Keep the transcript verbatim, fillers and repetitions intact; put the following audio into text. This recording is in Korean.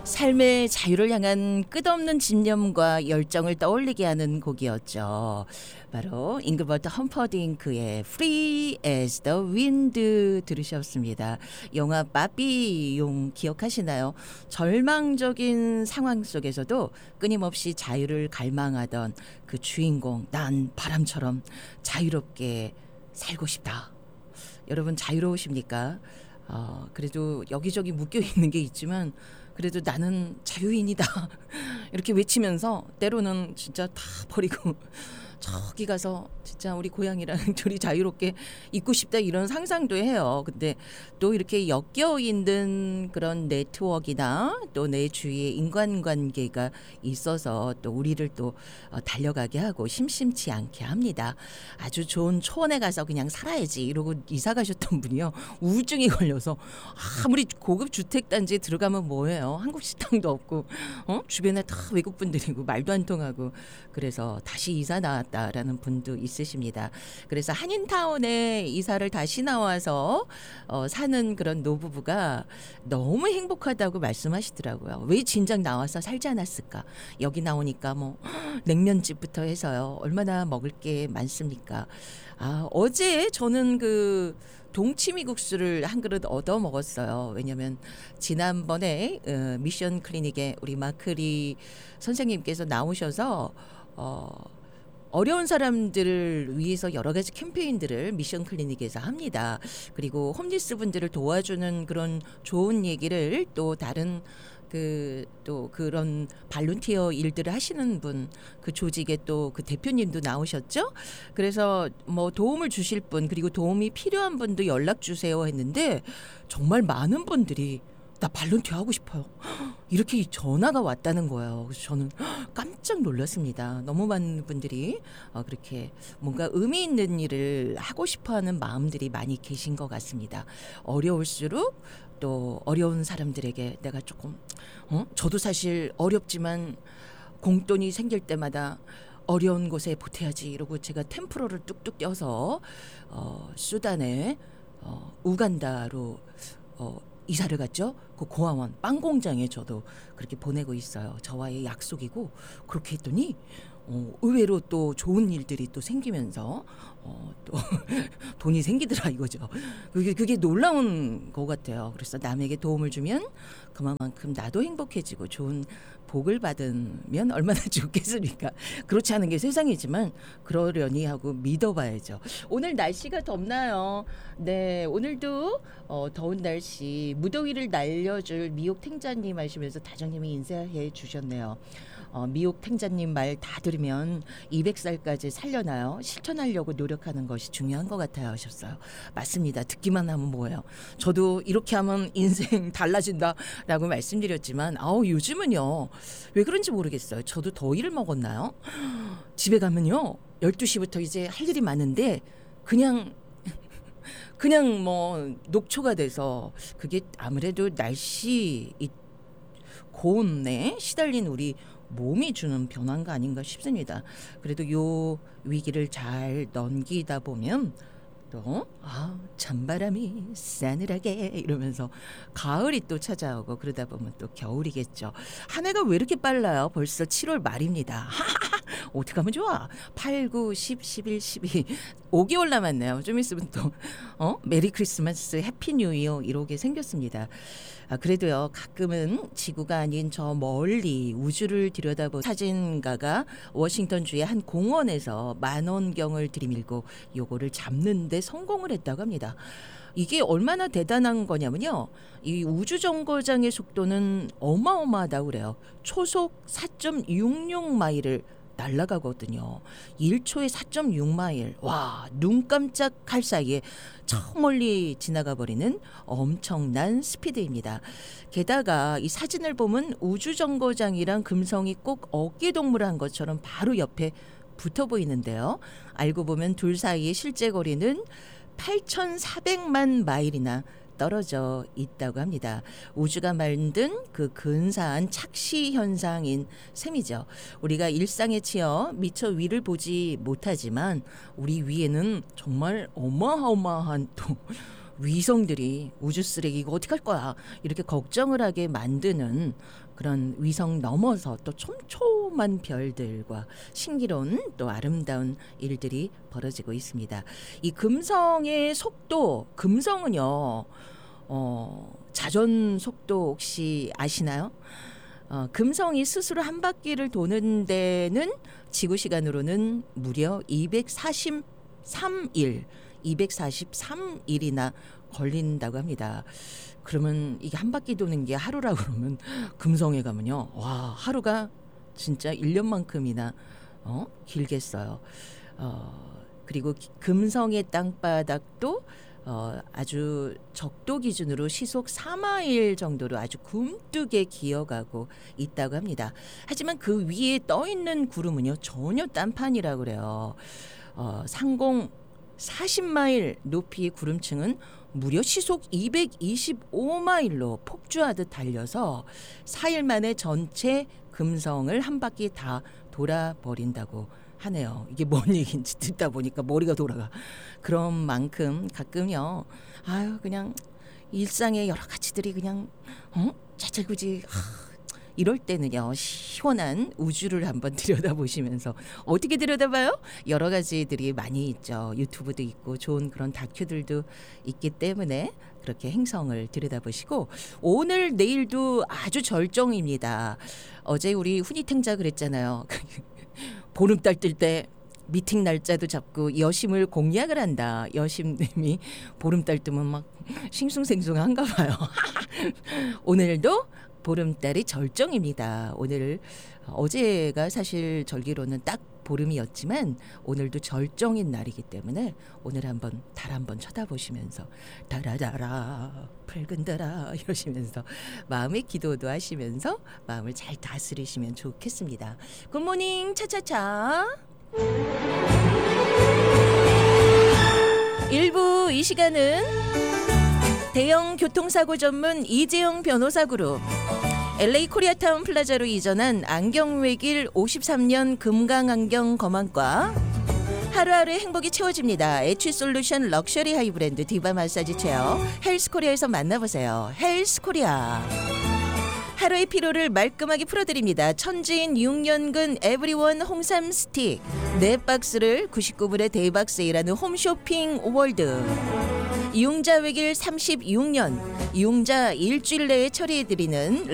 삶의 자유를 향한 끝없는 집념과 열정을 떠올리게 하는 곡이었죠. 바로 잉글버트 험퍼딩크의 Free as the Wind 들으셨습니다. 영화 바비용 기억하시나요? 절망적인 상황 속에서도 끊임없이 자유를 갈망하던 그 주인공, 난 바람처럼 자유롭게 살고 싶다. 여러분 자유로우십니까? 어, 그래도 여기저기 묶여 있는 게 있지만 그래도 나는 자유인이다 이렇게 외치면서 때로는 진짜 다 버리고 저기 가서 진짜 우리 고양이랑 둘이 자유롭게 있고 싶다 이런 상상도 해요. 근데 또 이렇게 엮여 있는 그런 네트워크나 또 내 주위에 인간관계가 있어서 또 우리를 또 달려가게 하고 심심치 않게 합니다. 아주 좋은 초원에 가서 그냥 살아야지 이러고 이사 가셨던 분이요. 우울증이 걸려서 아무리 고급 주택단지에 들어가면 뭐해요. 한국 식당도 없고 어? 주변에 다 외국분들이고 말도 안 통하고 그래서 다시 이사 나왔다라는 분도 있으십니다. 그래서 한인타운에 이사를 다시 나와서 어, 사는 그런 노부부가 너무 행복하다고 말씀하시더라고요. 왜 진작 나와서 살지 않았을까? 여기 나오니까 뭐 냉면집부터 해서요. 얼마나 먹을 게 많습니까? 아, 어제 저는 그 동치미국수를 한 그릇 얻어 먹었어요. 왜냐면 지난번에 어, 미션 클리닉에 우리 마크리 선생님께서 나오셔서 어, 어려운 사람들을 위해서 여러 가지 캠페인들을 미션 클리닉에서 합니다. 그리고 홈리스 분들을 도와주는 그런 좋은 얘기를 또 다른 그 또 그런 발룬티어 일들을 하시는 분 그 조직의 또 그 대표님도 나오셨죠. 그래서 뭐 도움을 주실 분 그리고 도움이 필요한 분도 연락 주세요 했는데 정말 많은 분들이 나 발룬티어 하고 싶어요. 이렇게 전화가 왔다는 거예요. 그래서 저는 깜짝 놀랐습니다. 너무 많은 분들이 그렇게 뭔가 의미 있는 일을 하고 싶어하는 마음들이 많이 계신 것 같습니다. 어려울수록 또 어려운 사람들에게 내가 조금 어? 저도 사실 어렵지만 공돈이 생길 때마다 어려운 곳에 보태야지 이러고 제가 템프로를 뚝뚝 떼어서 어, 수단에 어, 우간다로 어, 이사를 갔죠. 그 고아원 빵 공장에 저도 그렇게 보내고 있어요. 저와의 약속이고 그렇게 했더니 어, 의외로 또 좋은 일들이 또 생기면서 어, 또 돈이 생기더라 이거죠. 그게 그게 놀라운 것 같아요. 그래서 남에게 도움을 주면 그만큼 나도 행복해지고 좋은 복을 받으면 얼마나 좋겠습니까? 그렇지 않은 게 세상이지만 그러려니 하고 믿어봐야죠. 오늘 날씨가 덥나요? 네, 오늘도 어, 더운 날씨 무더위를 날려줄 미옥 탱자님 하시면서 다정님이 인사해 주셨네요. 어, 미옥 탱자님 말 다 들으면 이백 살까지 살려나요? 실천하려고 노력하는 것이 중요한 것 같아요 하셨어요. 맞습니다. 듣기만 하면 뭐예요. 저도 이렇게 하면 인생 달라진다라고 말씀드렸지만 아우 요즘은요. 왜 그런지 모르겠어요. 저도 더위를 먹었나요? 집에 가면요. 열두 시부터 이제 할 일이 많은데 그냥 그냥 뭐 녹초가 돼서 그게 아무래도 날씨 이 고온에 시달린 우리 몸이 주는 변화가 아닌가 싶습니다. 그래도 요 위기를 잘 넘기다 보면 또 아, 찬바람이 싸늘하게 이러면서 가을이 또 찾아오고 그러다 보면 또 겨울이겠죠. 한 해가 왜 이렇게 빨라요? 벌써 칠월 말입니다. 어떻게 하면 좋아? 팔, 구, 십, 십일, 십이 오 개월 남았네요. 좀 있으면 또 어? 메리 크리스마스, 해피 뉴 이어 이러게 생겼습니다. 아, 그래도요 가끔은 지구가 아닌 저 멀리 우주를 들여다본 사진가가 워싱턴주의 한 공원에서 만원경을 들이밀고 요거를 잡는데 성공을 했다고 합니다. 이게 얼마나 대단한 거냐면요. 이 우주정거장의 속도는 어마어마하다고 그래요. 초속 사 점 육육 마일을 날아가거든요. 일 초에 사 점 육 마일. 와, 눈 깜짝할 사이에 저 멀리 지나가 버리는 엄청난 스피드입니다. 게다가 이 사진을 보면 우주정거장이랑 금성이 꼭 어깨동무를 것처럼 바로 옆에 붙어 보이는데요. 알고 보면 둘 사이의 실제 거리는 팔천사백만 마일이나 떨어져 있다고 합니다. 우주가 만든 그 근사한 착시 현상인 셈이죠. 우리가 일상에 치여 미처 위를 보지 못하지만 우리 위에는 정말 어마어마한 또 위성들이 우주 쓰레기 이거 어떻게 할 거야 이렇게 걱정을 하게 만드는 그런 위성 넘어서 또 촘촘한 별들과 신기로운 또 아름다운 일들이 벌어지고 있습니다. 이 금성의 속도, 금성은요 어, 자전 속도 혹시 아시나요? 어, 금성이 스스로 한 바퀴를 도는 데는 지구 시간으로는 무려 이백사십삼 일, 이백사십삼 일이나 걸린다고 합니다. 그러면 이게 한 바퀴 도는 게 하루라고 그러면 금성에 가면요. 와, 하루가 진짜 일 년만큼이나 어? 길겠어요. 어, 그리고 기- 금성의 땅바닥도 어, 아주 적도 기준으로 시속 사 마일 정도로 아주 굼뜨게 기어가고 있다고 합니다. 하지만 그 위에 떠 있는 구름은요 전혀 딴판이라고 그래요. 어, 상공 사십 마일 높이의 구름층은 무려 시속 이백이십오 마일로 폭주하듯 달려서 사 일 만에 전체 금성을 한 바퀴 다 돌아버린다고 하네요. 이게 뭔 얘기인지 듣다 보니까 머리가 돌아가. 그런 만큼 가끔요. 아유 그냥 일상의 여러 가지들이 그냥 어? 자잘구지 하, 이럴 때는요. 시원한 우주를 한번 들여다보시면서 어떻게 들여다봐요? 여러 가지들이 많이 있죠. 유튜브도 있고 좋은 그런 다큐들도 있기 때문에 그렇게 행성을 들여다보시고 오늘 내일도 아주 절정입니다. 어제 우리 훈이탱자 그랬잖아요. 보름달 뜰 때 미팅 날짜도 잡고 여심을 공약을 한다. 여심님이 보름달 뜨면 막 싱숭생숭한가 봐요. 오늘도 보름달이 절정입니다. 오늘 어제가 사실 절기로는 딱 보름이었지만 오늘도 절정인 날이기 때문에 오늘 한번 달 한번 쳐다보시면서 달아달아 붉은 달아 이러시면서 마음의 기도도 하시면서 마음을 잘 다스리시면 좋겠습니다. 굿모닝 차차차. 일부 이 시간은 대형 교통사고 전문 이재영 변호사 그룹 엘에이 코리아타운 플라자로 이전한 안경외길 오십삼 년 금강안경 검안과 하루하루의 행복이 채워집니다. 에취솔루션 럭셔리 하이브랜드 디바 마사지 체어 헬스코리아에서 만나보세요. 헬스코리아. 하루의 피로를 말끔하게 풀어드립니다. 천지인 육 년근 에브리원 홍삼 스틱 네 박스를 구십구 불에 대박 세일하는 홈쇼핑 월드. 융자 외길 삼십육 년 융자 일주일 내에 처리해드리는